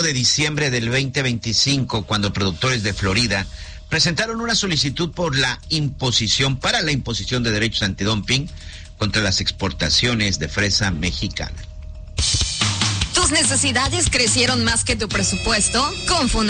de diciembre del 2025, cuando productores de Florida presentaron una solicitud para la imposición de derechos antidumping contra las exportaciones de fresa mexicana. ¿Tus necesidades crecieron más que tu presupuesto? Con